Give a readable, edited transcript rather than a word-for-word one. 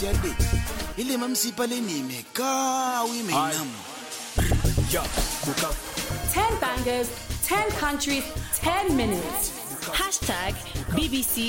Yalbe ile mamsipa le nime ka we menam. 10 bangers, 10 countries, 10 minutes. #BBC